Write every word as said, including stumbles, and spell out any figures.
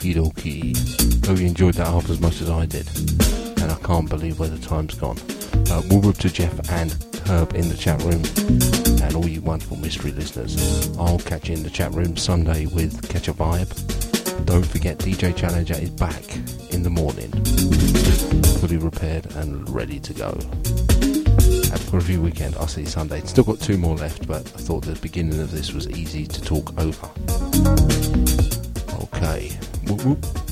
Okie dokie. Hope you enjoyed that half as much as I did. And I can't believe where the time's gone. Uh, we'll to Jeff and Herb in the chat room, and all you wonderful mystery listeners. I'll catch you in the chat room Sunday with Catch a Vibe. Don't forget D J Challenger is back in the morning, fully repaired and ready to go. Have a review weekend. I'll see you Sunday. Still got two more left, but I thought the beginning of this was easy to talk over. Okay. Whoop whoop.